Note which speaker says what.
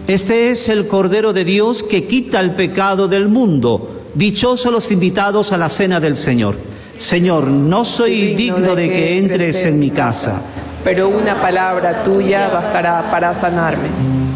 Speaker 1: Este es el Cordero de Dios que quita el pecado del mundo. Dichosos los invitados a la cena del Señor. Señor, no soy digno de que entres en mi casa,
Speaker 2: pero una palabra tuya bastará para sanarme.